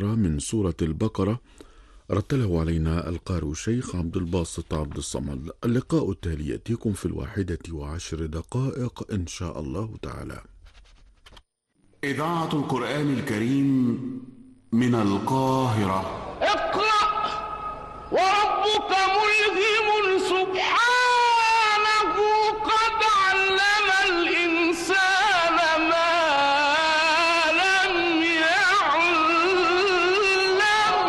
فترة من سورة البقرة رتله علينا القارئ الشيخ عبد الباسط عبد الصمد. اللقاء التالي يأتيكم في 11:10 إن شاء الله تعالى. إذاعة القرآن الكريم من القاهرة. اقرأ وربك ملهم سبحانه قد علم الإنسان ما لم يعلم.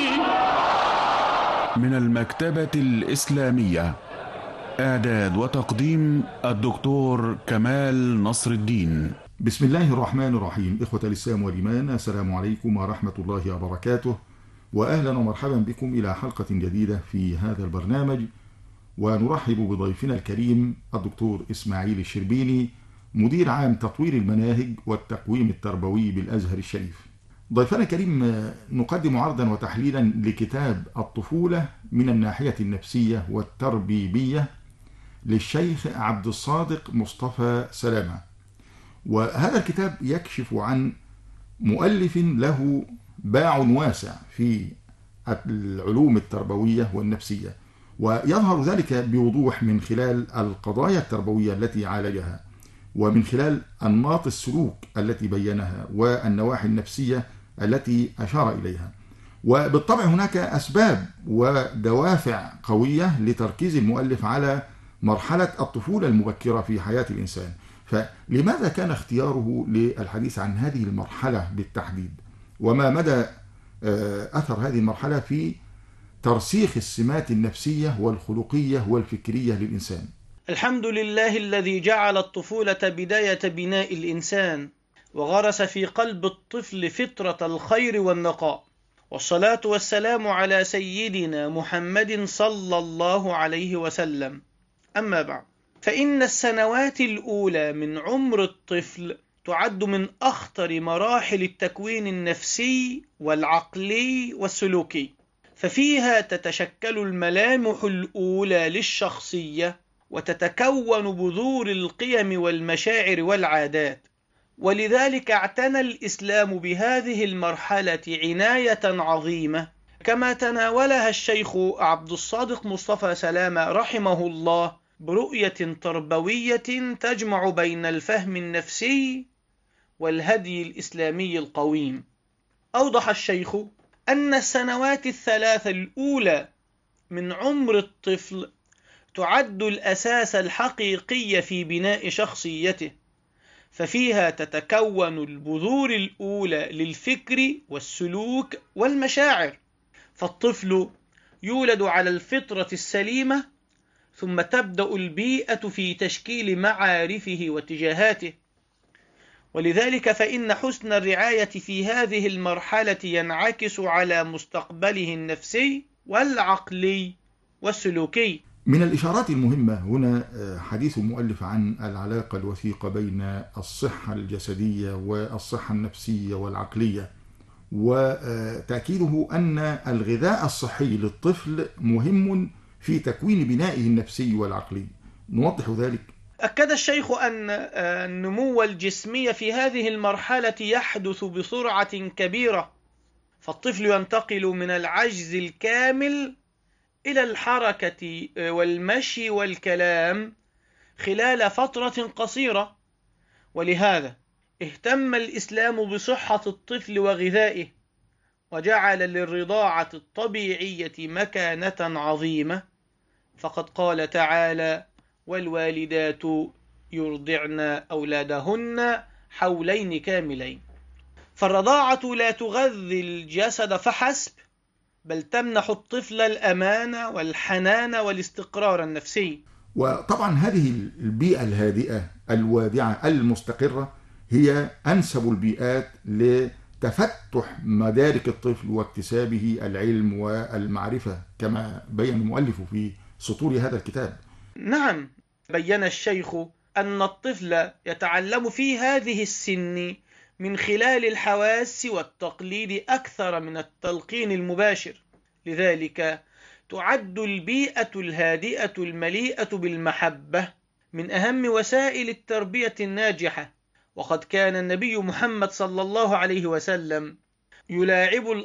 من المكتبة الإسلامية، إعداد وتقديم الدكتور كمال نصر الدين. بسم الله الرحمن الرحيم. إخوة الإسلام والإيمان، السلام عليكم ورحمة الله وبركاته، وأهلا ومرحبا بكم إلى حلقة جديدة في هذا البرنامج. ونرحب بضيفنا الكريم الدكتور إسماعيل الشربيني، مدير عام تطوير المناهج والتقويم التربوي بالأزهر الشريف. ضيفنا الكريم، نقدم عرضا وتحليلا لكتاب الطفولة من الناحية النفسية والتربيبية للشيخ عبد الصادق مصطفى سلامة. وهذا الكتاب يكشف عن مؤلف له باع واسع في العلوم التربوية والنفسية، ويظهر ذلك بوضوح من خلال القضايا التربوية التي عالجها، ومن خلال أنماط السلوك التي بينها، والنواحي النفسية التي أشار إليها. وبالطبع هناك أسباب ودوافع قوية لتركيز المؤلف على مرحلة الطفولة المبكرة في حياة الإنسان. فلماذا كان اختياره للحديث عن هذه المرحلة بالتحديد؟ وما مدى أثر هذه المرحلة في ترسيخ السمات النفسية والخلقية والفكرية للإنسان؟ الحمد لله الذي جعل الطفولة بداية بناء الإنسان، وغرس في قلب الطفل فطرة الخير والنقاء، والصلاة والسلام على سيدنا محمد صلى الله عليه وسلم. أما بعد، فإن السنوات الأولى من عمر الطفل تعد من أخطر مراحل التكوين النفسي والعقلي والسلوكي، ففيها تتشكل الملامح الأولى للشخصية، وتتكون بذور القيم والمشاعر والعادات. ولذلك اعتنى الإسلام بهذه المرحلة عناية عظيمة، كما تناولها الشيخ عبد الصادق مصطفى سلامة رحمه الله برؤية تربوية تجمع بين الفهم النفسي والهدي الإسلامي القويم. أوضح الشيخ أن السنوات الثلاث الأولى من عمر الطفل تعد الأساس الحقيقي في بناء شخصيته، ففيها تتكون البذور الأولى للفكر والسلوك والمشاعر. فالطفل يولد على الفطرة السليمة، ثم تبدأ البيئة في تشكيل معارفه واتجاهاته. ولذلك فإن حسن الرعاية في هذه المرحلة ينعكس على مستقبله النفسي والعقلي والسلوكي. من الإشارات المهمة هنا حديث المؤلف عن العلاقة الوثيقة بين الصحة الجسدية والصحة النفسية والعقلية، وتأكيده أن الغذاء الصحي للطفل مهم في تكوين بنائه النفسي والعقلي. نوضح ذلك. أكد الشيخ أن النمو الجسمي في هذه المرحلة يحدث بسرعة كبيرة، فالطفل ينتقل من العجز الكامل إلى الحركة والمشي والكلام خلال فترة قصيرة. ولهذا اهتم الإسلام بصحة الطفل وغذائه، وجعل للرضاعة الطبيعية مكانة عظيمة، فقد قال تعالى: والوالدات يرضعن أولادهن حولين كاملين. فالرضاعة لا تغذي الجسد فحسب، بل تمنح الطفل الأمان والحنان والاستقرار النفسي. وطبعا هذه البيئة الهادئة الوادعة المستقرة هي أنسب البيئات لتفتح مدارك الطفل واكتسابه العلم والمعرفة، كما بين المؤلف في سطور هذا الكتاب. نعم، بين الشيخ أن الطفل يتعلم في هذه السن من خلال الحواس والتقليد أكثر من التلقين المباشر. لذلك تعد البيئة الهادئة المليئة بالمحبة من أهم وسائل التربية الناجحة. وقد كان النبي محمد صلى الله عليه وسلم يلاعب